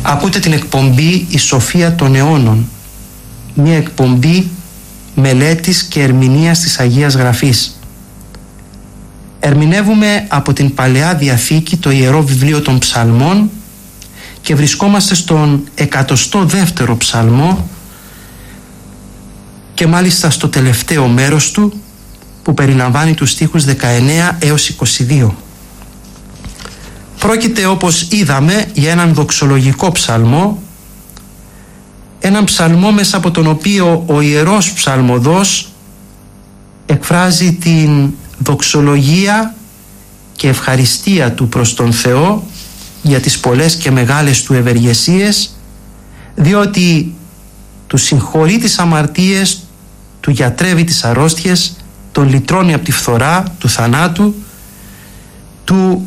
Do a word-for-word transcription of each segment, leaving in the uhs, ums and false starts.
Ακούτε την εκπομπή «Η Σοφία των Αιώνων», μια εκπομπή μελέτης και ερμηνείας της Αγίας Γραφής. Ερμηνεύουμε από την Παλαιά Διαθήκη το Ιερό Βιβλίο των Ψαλμών και βρισκόμαστε στον εκατοστό δεύτερο ψαλμό και μάλιστα στο τελευταίο μέρος του, που περιλαμβάνει τους στίχους δεκαεννέα έως είκοσι δύο. Πρόκειται, όπως είδαμε, για έναν δοξολογικό ψαλμό, έναν ψαλμό μέσα από τον οποίο ο Ιερός Ψαλμοδός εκφράζει την δοξολογία και ευχαριστία του προς τον Θεό για τις πολλές και μεγάλες του ευεργεσίες, διότι του συγχωρεί τις αμαρτίες, του γιατρεύει τις αρρώστιες, τον λυτρώνει από τη φθορά του θανάτου, του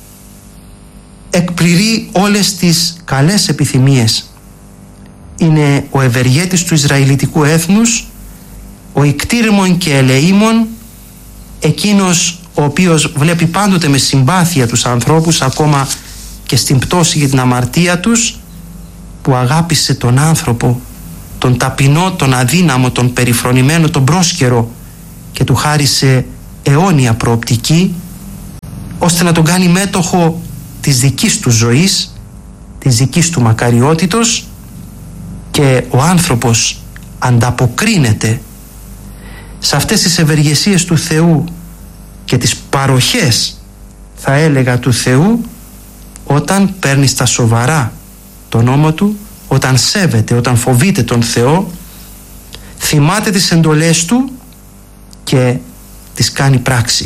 εκπληρεί όλες τις καλές επιθυμίες. Είναι ο ευεργέτης του Ισραηλιτικού έθνους, ο ικτήριμον και ελεήμων, εκείνος ο οποίος βλέπει πάντοτε με συμπάθεια τους ανθρώπους, ακόμα και στην πτώση για την αμαρτία τους, που αγάπησε τον άνθρωπο, τον ταπεινό, τον αδύναμο, τον περιφρονημένο, τον πρόσκαιρο, και του χάρισε αιώνια προοπτική, ώστε να τον κάνει μέτοχο της δικής του ζωής, της δικής του μακαριότητος, και ο άνθρωπος ανταποκρίνεται σε αυτές τις ευεργεσίες του Θεού και τις παροχές, θα έλεγα, του Θεού, όταν παίρνει στα σοβαρά τον νόμο του, όταν σέβεται, όταν φοβείται τον Θεό, θυμάται τις εντολές του και τις κάνει πράξη.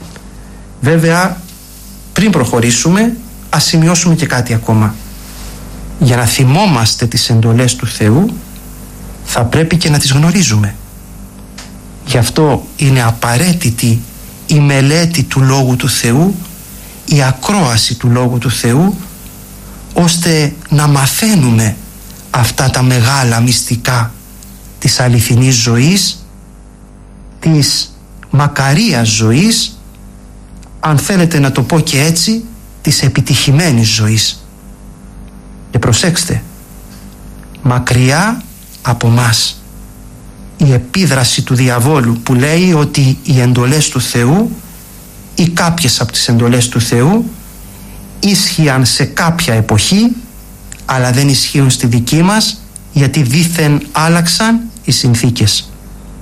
Βέβαια, πριν προχωρήσουμε, ας σημειώσουμε και κάτι ακόμα. Για να θυμόμαστε τις εντολές του Θεού, θα πρέπει και να τις γνωρίζουμε. Γι' αυτό είναι απαραίτητη η μελέτη του Λόγου του Θεού, η ακρόαση του Λόγου του Θεού, ώστε να μαθαίνουμε αυτά τα μεγάλα μυστικά της αληθινής ζωής, της μακαρίας ζωής, αν θέλετε να το πω και έτσι, της επιτυχημένης ζωής. Και προσέξτε, μακριά από μας η επίδραση του διαβόλου, που λέει ότι οι εντολές του Θεού ή κάποιες από τις εντολές του Θεού ίσχυαν σε κάποια εποχή, αλλά δεν ισχύουν στη δική μας, γιατί δήθεν άλλαξαν οι συνθήκες.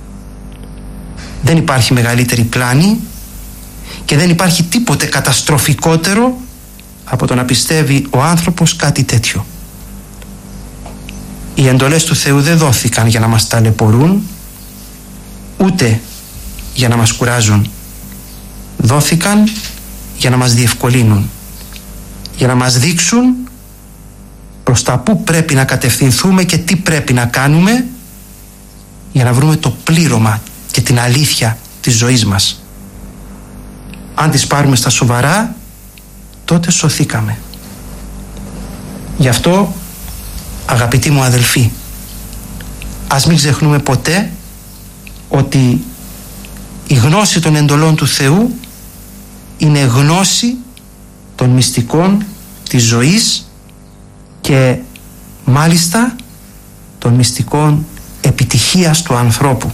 Δεν υπάρχει μεγαλύτερη πλάνη και δεν υπάρχει τίποτε καταστροφικότερο από το να πιστεύει ο άνθρωπος κάτι τέτοιο. Οι εντολές του Θεού δεν δόθηκαν για να μας ταλαιπωρούν, ούτε για να μας κουράζουν. Δόθηκαν για να μας διευκολύνουν, για να μας δείξουν προς τα που πρέπει να κατευθυνθούμε και τι πρέπει να κάνουμε για να βρούμε το πλήρωμα και την αλήθεια της ζωής μας. Αν τις πάρουμε στα σοβαρά, τότε σωθήκαμε. Γι' αυτό, αγαπητοί μου αδελφοί, ας μην ξεχνούμε ποτέ ότι η γνώση των εντολών του Θεού είναι γνώση των μυστικών της ζωής και μάλιστα των μυστικών επιτυχίας του ανθρώπου.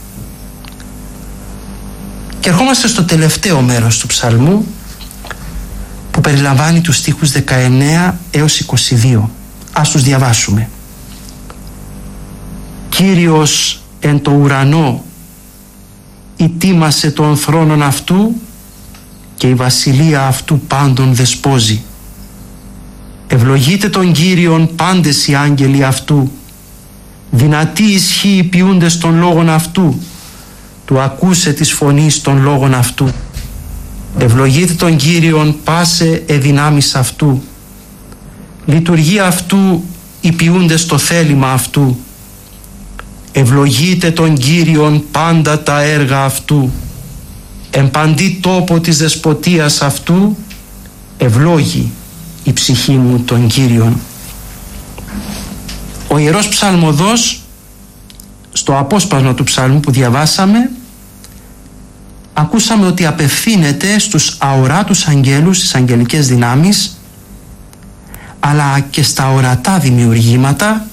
Και ερχόμαστε στο τελευταίο μέρος του ψαλμού, που περιλαμβάνει τους στίχους δεκαεννέα έως είκοσι δύο. Ας τους διαβάσουμε. «Κύριος εν το ουρανό ητήμασε τον θρόνον αυτού και η βασιλεία αυτού πάντων δεσπόζει. Ευλογείτε τον Κύριον πάντες οι άγγελοι αυτού, δυνατή ισχύει ποιούντες των λόγων αυτού, του ακούσε της φωνής των λόγων αυτού. Ευλογείτε τον Κύριον πάσε εδυνάμεις αυτού, λειτουργία αυτού υποιούντες το θέλημα αυτού. Ευλογείτε τον Κύριον πάντα τα έργα αυτού, εν παντή τόπο της δεσποτείας αυτού, ευλόγη η ψυχή μου τον Κύριον». Ο Ιερός Ψαλμοδός, στο απόσπασμα του ψαλμού που διαβάσαμε, ακούσαμε ότι απευθύνεται στους αοράτους αγγέλους, στις αγγελικές δυνάμεις, αλλά και στα ορατά δημιουργήματα,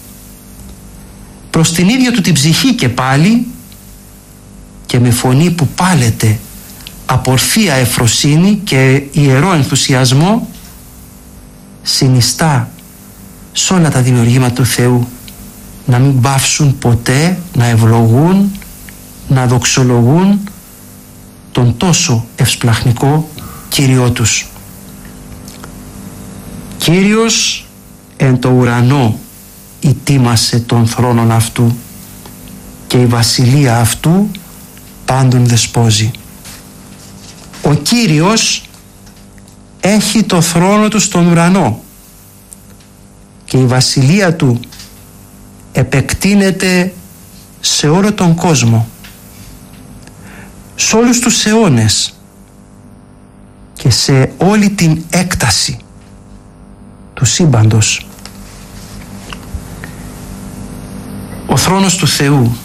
προς την ίδια του την ψυχή και πάλι, και με φωνή που πάλεται από ορθία ευφροσύνη και ιερό ενθουσιασμό, συνιστά σ' όλα τα δημιουργήματα του Θεού να μην πάυσουν ποτέ να ευλογούν, να δοξολογούν τον τόσο ευσπλαχνικό Κύριό τους. Κύριος εν το ουρανό ητίμασε τον θρόνον αυτού και η βασιλεία αυτού πάντων δεσπόζει. Ο Κύριος έχει το θρόνο του στον ουρανό και η βασιλεία του επεκτείνεται σε όλο τον κόσμο, σε όλους τους αιώνες και σε όλη την έκταση του σύμπαντος. Ο θρόνος του Θεού,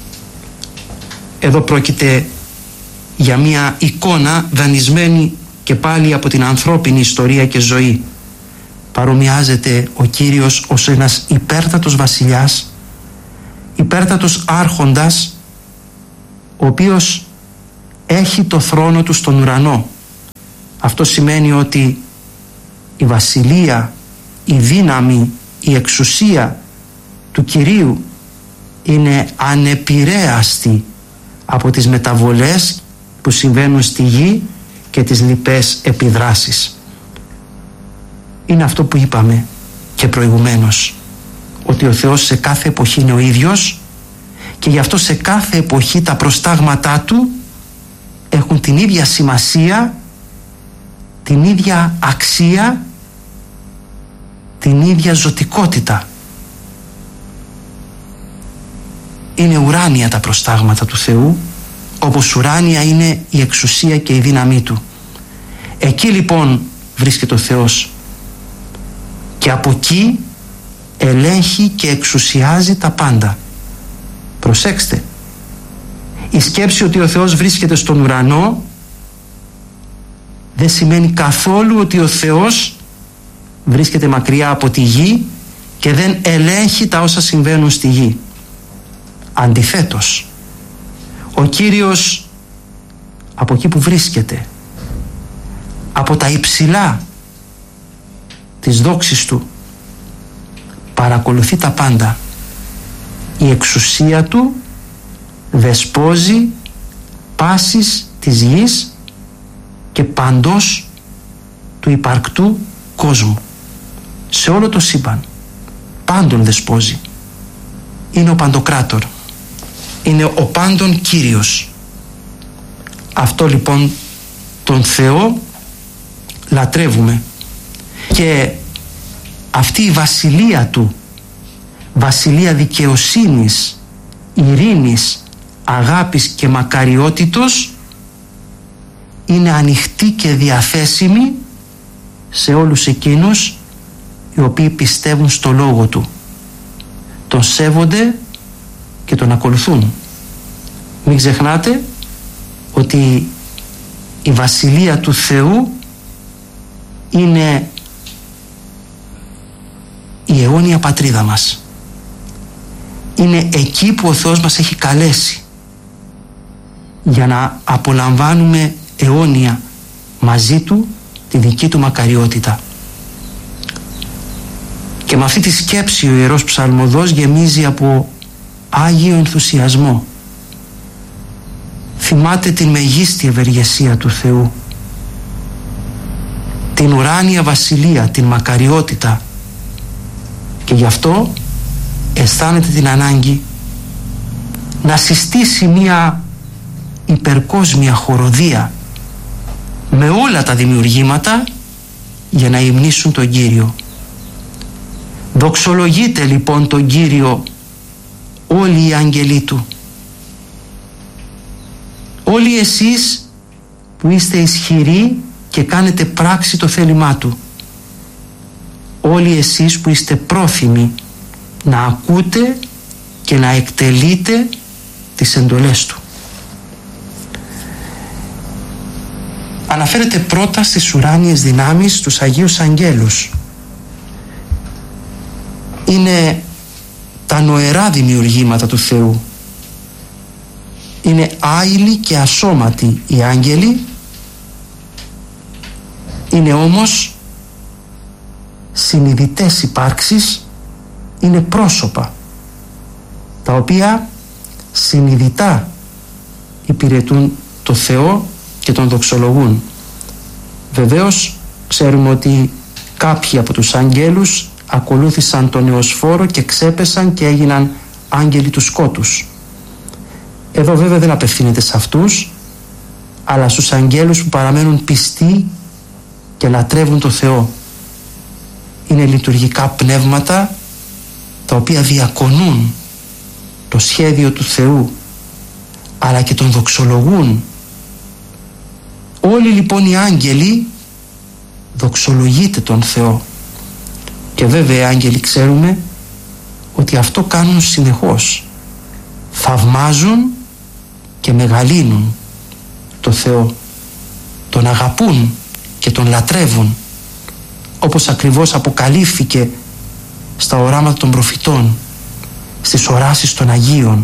εδώ πρόκειται για μια εικόνα δανεισμένη και πάλι από την ανθρώπινη ιστορία και ζωή. Παρομοιάζεται ο Κύριος ως ένας υπέρτατος βασιλιάς, υπέρτατος άρχοντας, ο οποίος έχει το θρόνο του στον ουρανό. Αυτό σημαίνει ότι η βασιλεία, η δύναμη, η εξουσία του Κυρίου είναι ανεπηρέαστη από τις μεταβολές που συμβαίνουν στη γη και τις λοιπές επιδράσεις. Είναι αυτό που είπαμε και προηγουμένως, ότι ο Θεός σε κάθε εποχή είναι ο ίδιος και γι' αυτό σε κάθε εποχή τα προστάγματά του έχουν την ίδια σημασία, την ίδια αξία, την ίδια ζωτικότητα. Είναι ουράνια τα προστάγματα του Θεού, όπως ουράνια είναι η εξουσία και η δύναμή του. Εκεί λοιπόν βρίσκεται ο Θεός και από εκεί ελέγχει και εξουσιάζει τα πάντα. Προσέξτε, η σκέψη ότι ο Θεός βρίσκεται στον ουρανό δεν σημαίνει καθόλου ότι ο Θεός βρίσκεται μακριά από τη γη και δεν ελέγχει τα όσα συμβαίνουν στη γη. Αντιθέτως, ο Κύριος από εκεί που βρίσκεται, από τα υψηλά της δόξης του, παρακολουθεί τα πάντα. Η εξουσία του δεσπόζει πάσης της γης και παντός του υπαρκτού κόσμου. Σε όλο το σύμπαν πάντων δεσπόζει. Είναι ο Παντοκράτορ, είναι ο πάντων Κύριος. Αυτό λοιπόν τον Θεό λατρεύουμε και αυτή η βασιλεία του, βασιλεία δικαιοσύνης, ειρήνης, αγάπης και μακαριότητος, είναι ανοιχτή και διαθέσιμη σε όλους εκείνους οι οποίοι πιστεύουν στο λόγο του, τον σέβονται και τον ακολουθούν. Μην ξεχνάτε ότι η βασιλεία του Θεού είναι η αιώνια πατρίδα μας. Είναι εκεί που ο Θεός μας έχει καλέσει για να απολαμβάνουμε αιώνια μαζί του τη δική του μακαριότητα. Και με αυτή τη σκέψη ο Ιερός Ψαλμοδός γεμίζει από άγιο ενθουσιασμό. Θυμάται την μεγίστη ευεργεσία του Θεού, την ουράνια βασιλεία, την μακαριότητα, και γι' αυτό αισθάνεται την ανάγκη να συστήσει μια υπερκόσμια χοροδία με όλα τα δημιουργήματα για να υμνήσουν τον Κύριο. Δοξολογείτε λοιπόν τον Κύριο όλοι οι άγγελοι του, όλοι εσείς που είστε ισχυροί και κάνετε πράξη το θέλημά του, όλοι εσείς που είστε πρόθυμοι να ακούτε και να εκτελείτε τις εντολές του. Αναφέρεται πρώτα στις ουράνιες δυνάμεις, τους Αγίους Αγγέλους, είναι τα νοερά δημιουργήματα του Θεού. Είναι άειλοι και ασώματοι οι άγγελοι, είναι όμως συνειδητές υπάρξεις, είναι πρόσωπα τα οποία συνειδητά υπηρετούν το Θεό και τον δοξολογούν. Βεβαίως ξέρουμε ότι κάποιοι από τους αγγέλους ακολούθησαν τον Νεοσφόρο και ξέπεσαν και έγιναν άγγελοι του σκότους. Εδώ βέβαια δεν απευθύνεται σε αυτούς, αλλά στους αγγέλους που παραμένουν πιστοί και λατρεύουν το Θεό. Είναι λειτουργικά πνεύματα τα οποία διακονούν το σχέδιο του Θεού, αλλά και τον δοξολογούν. Όλοι λοιπόν οι άγγελοι δοξολογείται τον Θεό. Και βέβαια οι άγγελοι ξέρουμε ότι αυτό κάνουν συνεχώς. Θαυμάζουν και μεγαλύνουν το Θεό. Τον αγαπούν και τον λατρεύουν, όπως ακριβώς αποκαλύφθηκε στα οράματα των προφητών, στις οράσεις των Αγίων.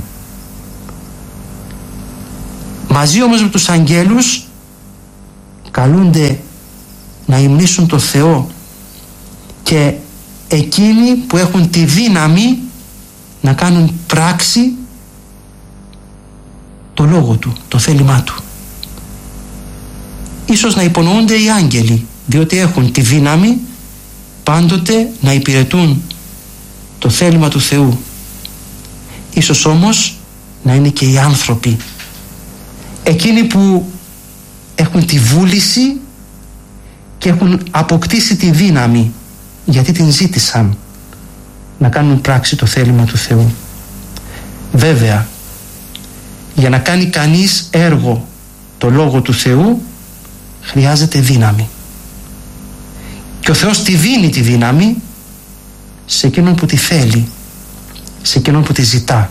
Μαζί όμως με τους αγγέλους καλούνται να υμνήσουν το Θεό και εκείνοι που έχουν τη δύναμη να κάνουν πράξη το λόγο του, το θέλημά του. Ίσως να υπονοούνται οι άγγελοι, διότι έχουν τη δύναμη πάντοτε να υπηρετούν το θέλημα του Θεού. Ίσως όμως να είναι και οι άνθρωποι, εκείνοι που έχουν τη βούληση και έχουν αποκτήσει τη δύναμη, γιατί την ζήτησαν, να κάνουν πράξη το θέλημα του Θεού. Βέβαια, για να κάνει κανείς έργο το λόγο του Θεού χρειάζεται δύναμη, και ο Θεός τη δίνει τη δύναμη σε εκείνον που τη θέλει, σε εκείνον που τη ζητά.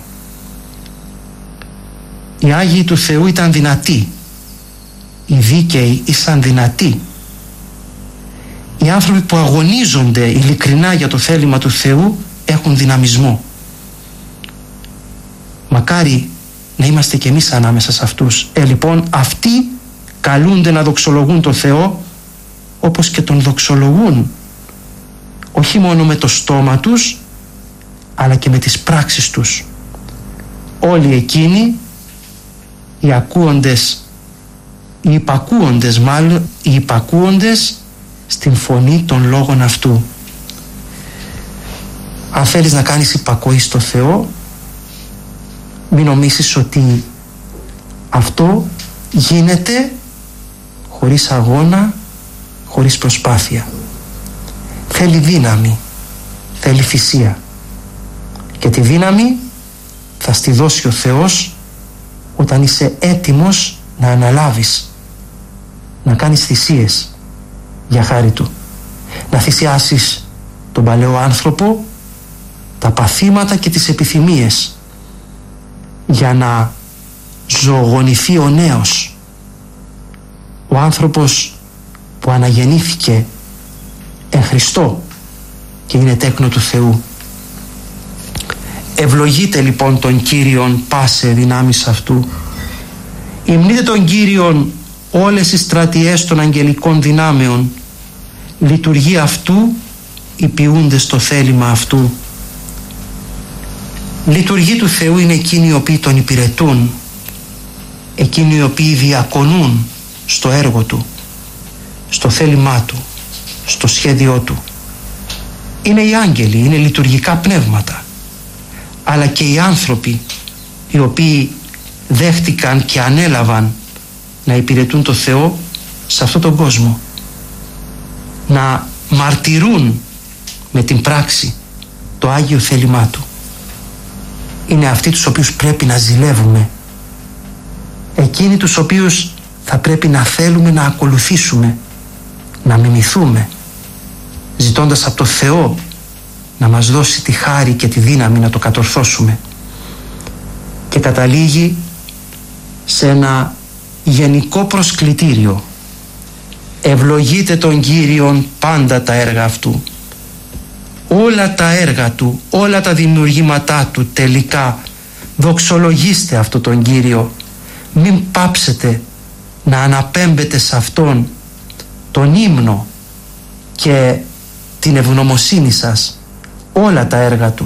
Οι Άγιοι του Θεού ήταν δυνατοί, οι δίκαιοι ήσαν δυνατοί. Οι άνθρωποι που αγωνίζονται ειλικρινά για το θέλημα του Θεού έχουν δυναμισμό. Μακάρι να είμαστε κι εμείς ανάμεσα σε αυτούς. Ε, λοιπόν, αυτοί καλούνται να δοξολογούν το Θεό, όπως και τον δοξολογούν, όχι μόνο με το στόμα τους, αλλά και με τις πράξεις τους. Όλοι εκείνοι, οι ακούοντες, οι υπακούοντες μάλλον, οι υπακούοντες στην φωνή των λόγων αυτού. Αν θέλεις να κάνεις υπακοή στο Θεό, μην νομίσεις ότι αυτό γίνεται χωρίς αγώνα, χωρίς προσπάθεια. Θέλει δύναμη, θέλει θυσία, και τη δύναμη θα στη δώσει ο Θεός όταν είσαι έτοιμος να αναλάβεις, να κάνεις θυσίες για χάρη Του, να θυσιάσεις τον παλαιό άνθρωπο, τα παθήματα και τις επιθυμίες, για να ζωογονηθεί ο νέος, ο άνθρωπος που αναγεννήθηκε εν Χριστώ και είναι τέκνο του Θεού. Ευλογείτε λοιπόν τον Κύριον πάσε δυνάμεις αυτού. Υμνείτε τον Κύριον όλες οι στρατιές των αγγελικών δυνάμεων. Λειτουργεί αυτού υπηούνται στο θέλημα αυτού. Λειτουργοί του Θεού είναι εκείνοι οι οποίοι τον υπηρετούν, εκείνοι οι οποίοι διακονούν στο έργο Του, στο θέλημά Του, στο σχέδιό Του. Είναι οι άγγελοι, είναι λειτουργικά πνεύματα, αλλά και οι άνθρωποι οι οποίοι δέχτηκαν και ανέλαβαν να υπηρετούν το Θεό σε αυτόν τον κόσμο, να μαρτυρούν με την πράξη το Άγιο θέλημά Του. Είναι αυτοί τους οποίους πρέπει να ζηλεύουμε, εκείνοι τους οποίους θα πρέπει να θέλουμε να ακολουθήσουμε, να μιμηθούμε, ζητώντας από το Θεό να μας δώσει τη χάρη και τη δύναμη να το κατορθώσουμε. Και καταλήγει σε ένα γενικό προσκλητήριο. Ευλογείτε τον Κύριον πάντα τα έργα αυτού. όλα τα έργα Του, όλα τα δημιουργήματά Του τελικά. Δοξολογήστε αυτό τον Κύριο. Μην πάψετε να αναπέμπετε σε Αυτόν τον ύμνο και την ευγνωμοσύνη σας, όλα τα έργα Του.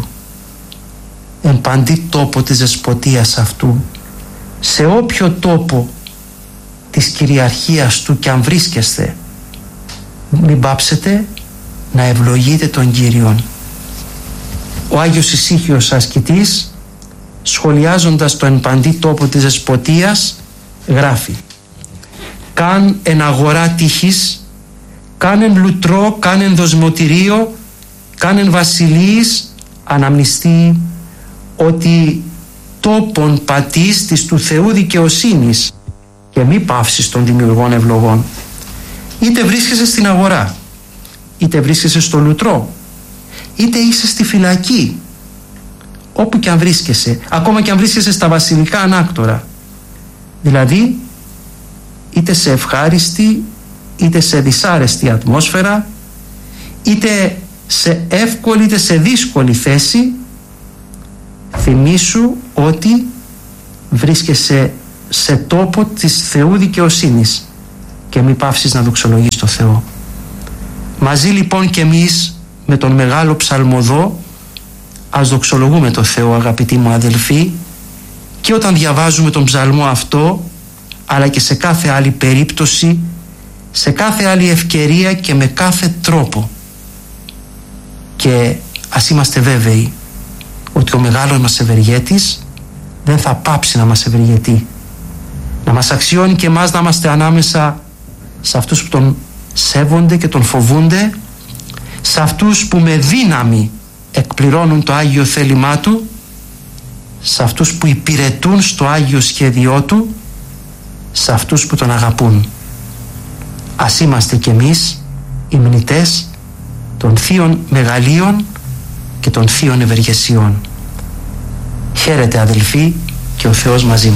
Εν παντή τόπο της δεσποτείας Αυτού, σε όποιο τόπο της κυριαρχίας Του κι αν βρίσκεστε, μην πάψετε να ευλογείτε τον Κύριον. Ο Άγιος Ησύχιος ασκητής, σχολιάζοντας το εν παντή τόπο της δεσποτείας, γράφει: «Καν εν αγορά τύχης, καν εν λουτρό, καν εν δοσμοτηρίο, καν εν βασιλείς, αναμνηστεί ότι τόπον πατής της του Θεού δικαιοσύνης και μη παύσης των δημιουργών ευλογών». Είτε βρίσκεσαι στην αγορά, είτε βρίσκεσαι στο λουτρό, είτε είσαι στη φυλακή, όπου και αν βρίσκεσαι, ακόμα και αν βρίσκεσαι στα βασιλικά ανάκτορα, δηλαδή είτε σε ευχάριστη είτε σε δυσάρεστη ατμόσφαιρα, είτε σε εύκολη είτε σε δύσκολη θέση, θυμήσου ότι βρίσκεσαι σε τόπο της Θεού δικαιοσύνης και μη πάυσεις να δοξολογείς το Θεό. Μαζί λοιπόν και εμείς με τον μεγάλο ψαλμοδό ας δοξολογούμε το Θεό, αγαπητοί μου αδελφοί, και όταν διαβάζουμε τον ψαλμό αυτό, αλλά και σε κάθε άλλη περίπτωση, σε κάθε άλλη ευκαιρία και με κάθε τρόπο. Και ας είμαστε βέβαιοι ότι ο μεγάλος μας ευεργέτης δεν θα πάψει να μας ευεργετεί, να μας αξιώνει και εμάς να είμαστε ανάμεσα σε αυτούς που τον σέβονται και τον φοβούνται, σε αυτούς που με δύναμη εκπληρώνουν το Άγιο θέλημά Του, σε αυτούς που υπηρετούν στο Άγιο σχέδιό Του, σε αυτούς που τον αγαπούν. Ας είμαστε κι εμείς οι μνητές των θείων μεγαλείων και των θείων ευεργεσιών. Χαίρετε αδελφοί, και ο Θεός μαζί μας.